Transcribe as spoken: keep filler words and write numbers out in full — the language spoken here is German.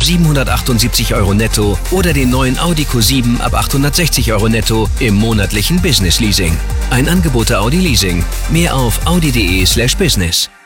ab siebenhundertachtundsiebzig Euro netto oder den neuen Audi Q sieben ab achthundertsechzig Euro netto im monatlichen Business Leasing. Ein Angebot der Audi Leasing. Mehr auf audi punkt de slash business.